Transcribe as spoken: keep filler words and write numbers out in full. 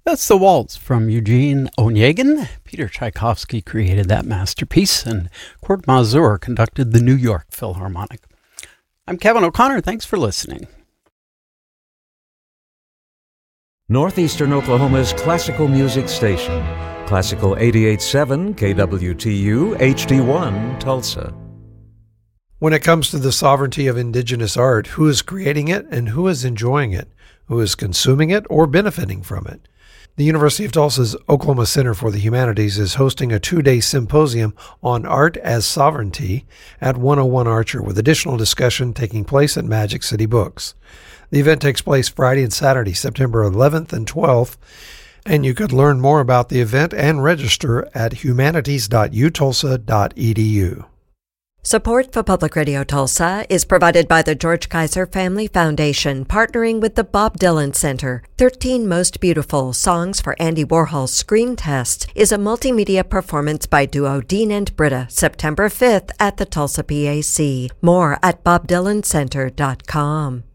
That's the waltz from Eugene Onegin. Peter Tchaikovsky created that masterpiece, and Kurt Mazur conducted the New York Philharmonic. I'm Kevin O'Connor. Thanks for listening. Northeastern Oklahoma's classical music station. Classical eighty-eight point seven K W T U H D one Tulsa. When it comes to the sovereignty of indigenous art, who is creating it and who is enjoying it? Who is consuming it or benefiting from it? The University of Tulsa's Oklahoma Center for the Humanities is hosting a two-day symposium on art as sovereignty at one oh one Archer, with additional discussion taking place at Magic City Books. The event takes place Friday and Saturday, September eleventh and twelfth, and you could learn more about the event and register at humanities dot u tulsa dot e d u. Support for Public Radio Tulsa is provided by the George Kaiser Family Foundation, partnering with the Bob Dylan Center. thirteen Most Beautiful Songs for Andy Warhol's Screen Test is a multimedia performance by duo Dean and Britta, September fifth at the Tulsa P A C. More at bob dylan center dot com.